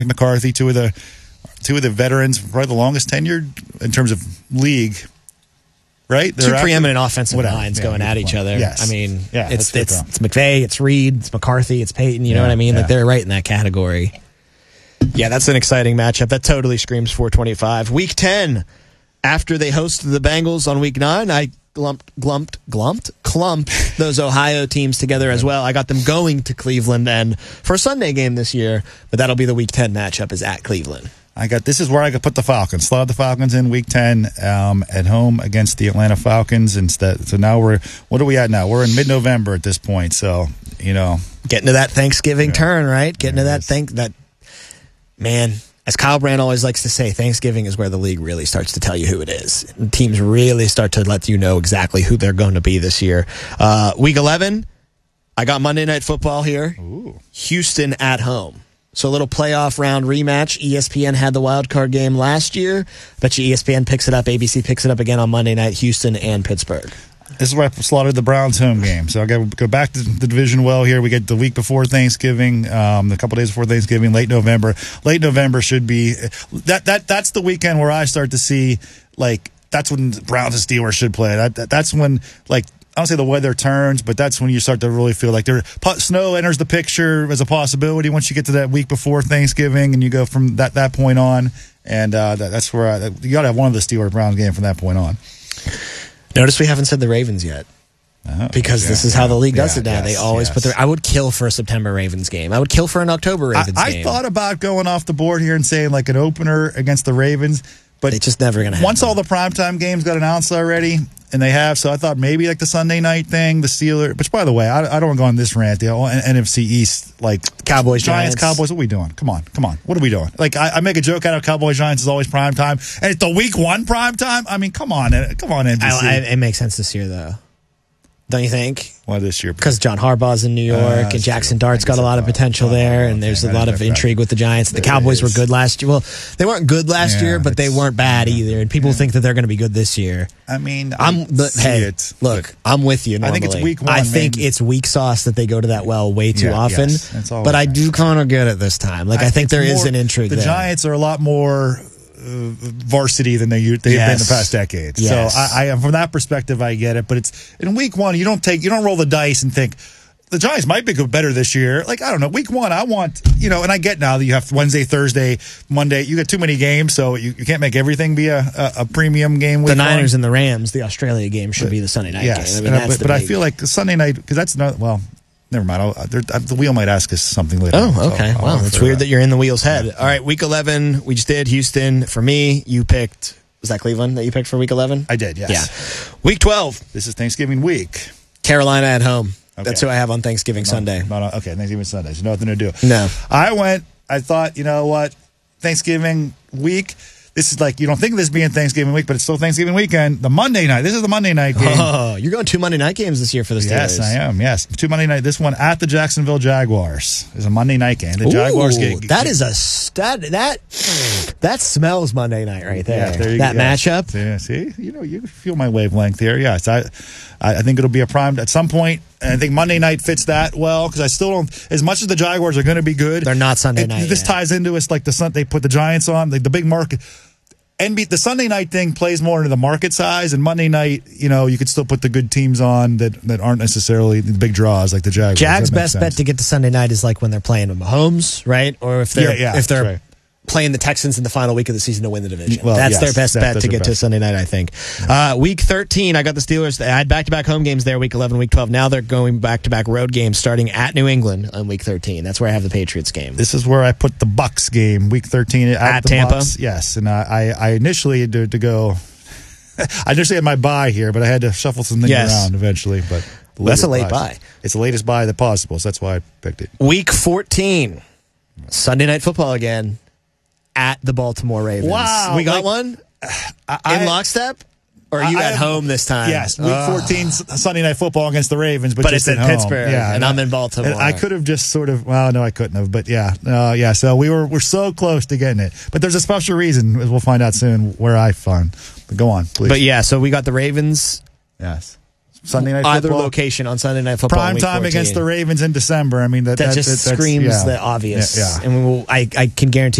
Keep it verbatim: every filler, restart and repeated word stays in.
McCarthy, two of the two of the veterans, probably the longest tenured in terms of league. Right? Two They're preeminent after, offensive whatever. lines yeah, going at each other. Yes. I mean, yeah, it's it's, it's McVay, it's Reed, it's McCarthy, it's Peyton. You yeah, know what I mean? Yeah. Like they're right in that category. Yeah, that's an exciting matchup. That totally screams four twenty-five. Week ten, after they hosted the Bengals on week nine, I glumped, glumped, glumped, clumped those Ohio teams together as well. I got them going to Cleveland and for a Sunday game this year, but that'll be the week ten matchup is at Cleveland. I got this is where I could put the Falcons. Slot the Falcons in week ten um, at home against the Atlanta Falcons instead. So now we're what are we at now? We're in mid-November at this point. So you know, getting to that Thanksgiving yeah. turn, right? Getting yeah, to that thing that man. As Kyle Brandt always likes to say, Thanksgiving is where the league really starts to tell you who it is. And teams really start to let you know exactly who they're going to be this year. Uh, week eleven, I got Monday Night Football here. Ooh. Houston at home. So a little playoff round rematch. E S P N had the wild card game last year. Bet you E S P N picks it up. A B C picks it up again on Monday night. Houston and Pittsburgh. This is where I slaughtered the Browns home game. So I got to go back to the division well here. We get the week before Thanksgiving, um, a couple days before Thanksgiving, late November. Late November should be that that that's the weekend where I start to see like that's when Browns and Steelers should play. That, that that's when like. I don't say the weather turns, but that's when you start to really feel like there snow enters the picture as a possibility once you get to that week before Thanksgiving, and you go from that, that point on. And uh, that, that's where I, you got to have one of the Steelers Browns game from that point on. Notice we haven't said the Ravens yet. Uh-huh. Because yeah, this is how the league does yeah, it now. Yes, they always yes. put their. I would kill for a September Ravens game. I would kill for an October Ravens I, I game. I thought about going off the board here and saying like an opener against the Ravens, but it's just never going to happen. Once all the primetime games got announced already. And they have, so I thought maybe like the Sunday night thing, the Steelers. Which, by the way, I, I don't want to go on this rant. The N F C East, like Cowboys, Giants, Giants. Cowboys. What are we doing? Come on, come on. What are we doing? Like I, I make a joke out of Cowboys, Giants is always prime time, and it's the week one prime time. I mean, come on, come on, N B C. I, I, it makes sense this year, though. Don't you think? Why this year? Because John Harbaugh's in New York, uh, and Jackson true. Dart's got a lot of potential uh, there, and there's okay. a lot of intrigue with the Giants. The Cowboys were good last year. Well, they weren't good last yeah, year, but they weren't bad yeah, either. And people yeah. think that they're going to be good this year. I mean, I'm the, hey, it. look, I'm with you. Normally. I think it's week one. I think maybe. it's weak sauce that they go to that well way too yeah, often. Yes, but I do kind of get it this time. Like I, I think there more, is an intrigue. The there. Giants are a lot more. Uh, varsity than they they've yes. been the past decade. Yes. So I, I from that perspective I get it, but it's in week one you don't take you don't roll the dice and think the Giants might be good better this year. Like I don't know, week one I want you know, and I get now that you have Wednesday, Thursday, Monday. You got too many games, so you, you can't make everything be a, a, a premium game. Week the Niners one. and the Rams, the Australia game should but, be the Sunday night yes. game. I mean, uh, but, but I feel like the Sunday night because that's not well. Never mind. I'll, the wheel might ask us something later. Oh, okay. So wow, it's weird that. that you're in the wheel's head. All right, week eleven, we just did Houston. For me, you picked, was that Cleveland that you picked for week eleven? I did, yes. Yeah. Week twelve. This is Thanksgiving week. Carolina at home. Okay. That's who I have on Thanksgiving no, Sunday. No, no, okay, Thanksgiving Sunday. So nothing to do. No. I went, I thought, you know what, Thanksgiving week. This is like, you don't think of this being Thanksgiving week, but it's still Thanksgiving weekend. The Monday night. This is the Monday night game. Oh, you're going two Monday night games this year for the Steelers. Yes, I am. Yes. Two Monday night. This one at the Jacksonville Jaguars is a Monday night game. The Ooh, Jaguars get. That is a stud. That, that smells Monday night right there. Yeah, there you that go. matchup. Yeah, see, you know, you feel my wavelength here. Yes. I, I think it'll be a prime at some point. And I think Monday night fits that well because I still don't. As much as the Jaguars are going to be good, they're not Sunday night. This yet. ties into us like the Sun. They put the Giants on like the big market. N B A, the Sunday night thing plays more into the market size, and Monday night, you know, you could still put the good teams on that, that aren't necessarily the big draws like the Jaguars. Jags' best sense. bet to get to Sunday night is like when they're playing with Mahomes, right? Or if they're yeah, yeah, if they're right. playing the Texans in the final week of the season to win the division. Well, that's yes, their best that, bet to get to Sunday night, I think. Uh, week thirteen, I got the Steelers. I had back-to-back home games there, week eleven, week twelve. Now they're going back-to-back road games starting at New England on week thirteen. That's where I have the Patriots game. This is where I put the Bucks game, week thirteen at, at the Tampa. Bucks. Yes, and I, I initially had to, to go. I initially had my buy here, but I had to shuffle some things yes. around eventually. But that's a late buys. buy. It's the latest buy that possible, so that's why I picked it. Week fourteen, Sunday Night Football again. At the Baltimore Ravens. Wow. We got like, one? I, in lockstep? Or are you I, at home this time? Yes. Week oh. fourteen, Sunday Night Football against the Ravens, but, but just it's at in Pittsburgh, home. Yeah, and, and I'm in Baltimore. I could have just sort of, well, no, I couldn't have, but yeah. Uh, yeah, so we were we're so close to getting it. But there's a special reason, as we'll find out soon, where I found. But go on, please. But yeah, so we got the Ravens. Yes. Sunday night either football. location on Sunday Night Football. Prime time against the Ravens in December. I mean, that, that that just that, screams yeah. the obvious. Yeah, yeah. And we will, I, I can guarantee